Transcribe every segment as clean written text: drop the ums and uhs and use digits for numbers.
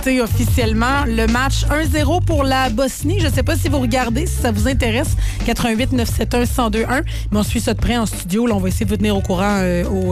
Officiellement le match 1-0 pour la Bosnie. Je ne sais pas si vous regardez, si ça vous intéresse. 88 971 1021. Mais on suit ça de près en studio. Là, on va essayer de vous tenir au courant,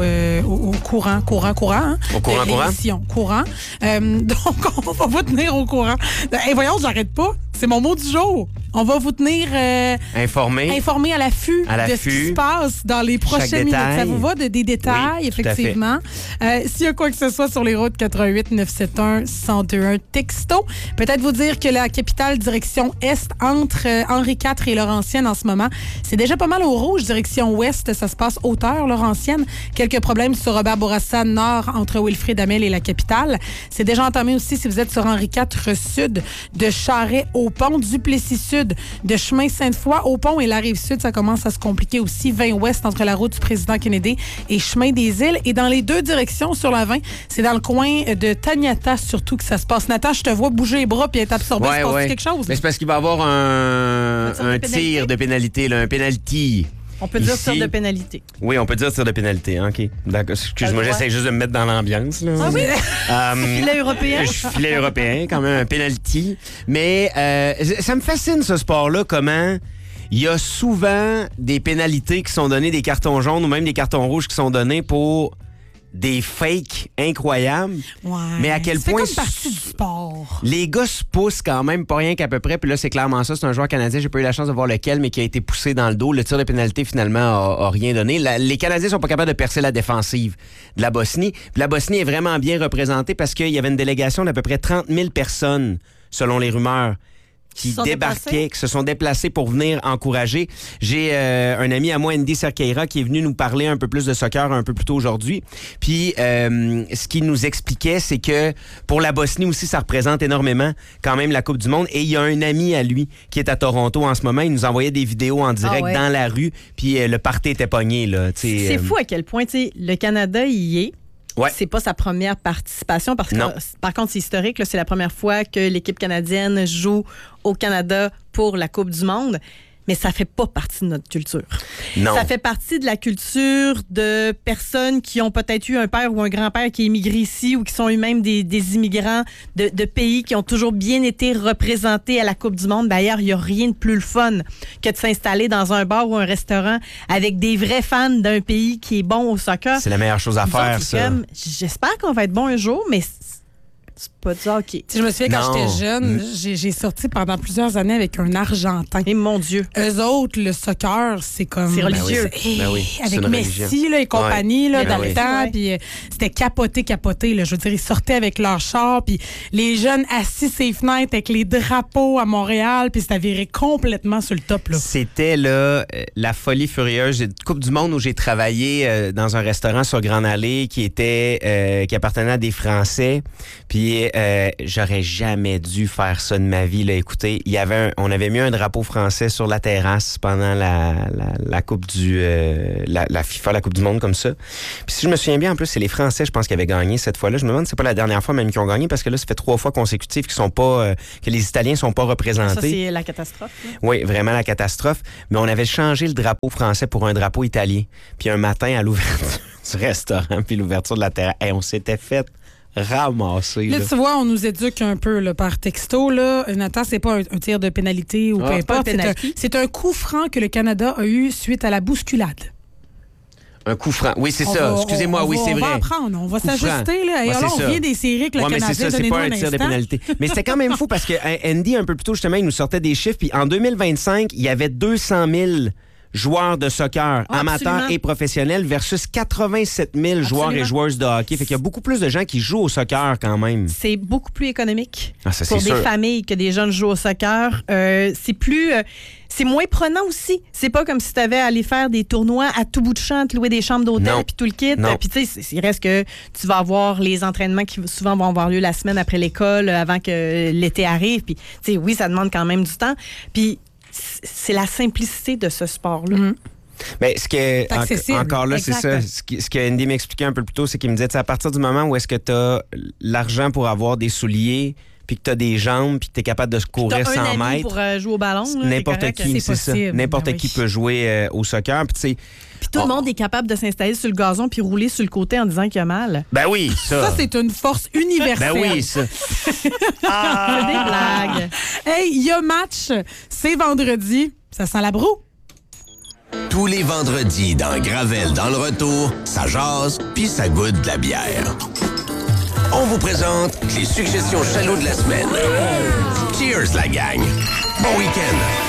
au courant. Hein, au courant, l'émission. Courant. Donc, on va vous tenir au courant. Et voyons, j'arrête pas. C'est mon mot du jour. On va vous tenir informé à l'affût de ce qui se passe dans les prochaines minutes. Ça vous va des détails, oui, effectivement. S'il y a quoi que ce soit sur les routes, 88 971 1021 texto. Peut-être vous dire que la capitale direction Est entre Henri IV et Laurentienne en ce moment, c'est déjà pas mal au rouge. Direction Ouest, ça se passe hauteur Laurentienne. Quelques problèmes sur Robert Bourassa Nord entre Wilfrid Hamel et la capitale. C'est déjà entamé aussi si vous êtes sur Henri IV Sud, de Charest au pont, Duplessis Sud, de Chemin Sainte-Foy au pont et la Rive-Sud, ça commence à se compliquer aussi. 20 Ouest entre la route du président Kennedy et Chemin des Îles. Et dans les deux directions sur la 20, c'est dans le coin de Taniata surtout que ça se passe. Nathan, je te vois bouger les bras puis être absorbé. Ouais, se passe quelque chose? Mais c'est parce qu'il va y avoir un tir de pénalité, là, un penalty. On peut dire tir de pénalité. Oui, on peut dire tir de pénalité. OK. D'accord. Excuse-moi, j'essaie juste de me mettre dans l'ambiance. Là. Ah oui? Filet européen. Filet européen, quand même, un pénalty. Mais ça me fascine, ce sport-là, comment il y a souvent des pénalités qui sont données, des cartons jaunes ou même des cartons rouges qui sont donnés pour des fakes incroyables. Ouais. Mais à quel point... C'est comme partie du sport. Les gars se poussent quand même, pas rien qu'à peu près. Puis là, c'est clairement ça. C'est un joueur canadien. J'ai pas eu la chance de voir lequel, mais qui a été poussé dans le dos. Le tir de pénalité, finalement, a rien donné. Les Canadiens sont pas capables de percer la défensive de la Bosnie. Puis la Bosnie est vraiment bien représentée parce qu'il y avait une délégation d'à peu près 30 000 personnes, selon les rumeurs, qui débarquaient, qui se sont déplacés pour venir encourager. J'ai un ami à moi, Andy Cerqueira, qui est venu nous parler un peu plus de soccer un peu plus tôt aujourd'hui. Puis, ce qu'il nous expliquait, c'est que pour la Bosnie aussi, ça représente énormément quand même la Coupe du Monde. Et il y a un ami à lui qui est à Toronto en ce moment. Il nous envoyait des vidéos en direct dans la rue. Puis, le party était pogné. Là, c'est fou à quel point le Canada y est. Ouais. C'est pas sa première participation parce que, par contre, c'est historique. Là, c'est la première fois que l'équipe canadienne joue au Canada pour la Coupe du Monde. Mais ça fait pas partie de notre culture. Non. Ça fait partie de la culture de personnes qui ont peut-être eu un père ou un grand-père qui est immigré ici ou qui sont eux-mêmes des immigrants de pays qui ont toujours bien été représentés à la Coupe du Monde. D'ailleurs, il n'y a rien de plus le fun que de s'installer dans un bar ou un restaurant avec des vrais fans d'un pays qui est bon au soccer. C'est la meilleure chose à faire, ça. J'espère qu'on va être bon un jour, mais c'est pas du hockey. Je me souviens, quand j'étais jeune, j'ai sorti pendant plusieurs années avec un Argentin. Et mon Dieu. Eux autres, le soccer, c'est comme... C'est religieux. Avec Messi là, et compagnie là, dans le temps. Puis c'était capoté. Là. Je veux dire, ils sortaient avec leur char. Puis les jeunes assis ses fenêtres avec les drapeaux à Montréal. Puis c'était viré complètement sur le top. Là. C'était là, la folie furieuse. Coupe du Monde où j'ai travaillé dans un restaurant sur Grande Allée qui appartenait à des Français. Puis j'aurais jamais dû faire ça de ma vie. Là. Écoutez, on avait mis un drapeau français sur la terrasse pendant la Coupe la FIFA, la Coupe du Monde comme ça. Puis si je me souviens bien, en plus, c'est les Français, je pense, qui avaient gagné cette fois-là. Je me demande si c'est pas la dernière fois même qu'ils ont gagné parce que là, ça fait 3 fois consécutives qu'ils sont pas, que les Italiens sont pas représentés. Ça, c'est la catastrophe. Là. Oui, vraiment la catastrophe. Mais on avait changé le drapeau français pour un drapeau italien. Puis un matin, à l'ouverture du restaurant, puis l'ouverture de la terrasse, on s'était fait ramassé. Là, tu vois, on nous éduque un peu là, par texto. Là. Nathan, c'est pas un tir de pénalité ou peu importe. C'est un coup franc que le Canada a eu suite à la bousculade. Un coup franc. Oui, c'est ça. Excusez-moi, c'est vrai. On va apprendre. On va s'ajuster. Là. Et on vient des séries que le Canadien mais c'est ça, c'est pas un tir de pénalité. Mais c'était quand même fou parce que Andy, un peu plus tôt, justement, il nous sortait des chiffres. Puis en 2025, il y avait 200 000 joueurs de soccer, amateurs et professionnels, versus 87 000 joueurs et joueuses de hockey. Fait qu'il y a beaucoup plus de gens qui jouent au soccer quand même. C'est beaucoup plus économique ça, pour des familles que des jeunes jouent au soccer. C'est moins prenant aussi. C'est pas comme si tu avais à aller faire des tournois à tout bout de champ, te louer des chambres d'hôtel puis tout le kit. Puis tu sais, il reste que tu vas avoir les entraînements qui souvent vont avoir lieu la semaine après l'école, avant que l'été arrive. Puis tu sais, oui, ça demande quand même du temps. Puis c'est la simplicité de ce sport-là. Mais encore là, c'est ça. Ce que Andy m'expliquait un peu plus tôt, c'est qu'il me disait, à partir du moment où est-ce que tu as l'argent pour avoir des souliers puis que tu as des jambes, puis que tu es capable de courir 100 mètres. Pour jouer au ballon. N'importe qui, c'est ça. N'importe qui peut jouer au soccer. Puis tout le monde est capable de s'installer sur le gazon puis rouler sur le côté en disant qu'il a mal. Ben oui, ça. Ça, c'est une force universelle. Ben oui, ça. C'est des blagues. Hey, il y a match. C'est vendredi. Ça sent la broue. Tous les vendredis dans Gravel dans le retour, ça jase puis ça goûte de la bière. On vous présente les suggestions chalots de la semaine. Cheers la gang. Bon week-end.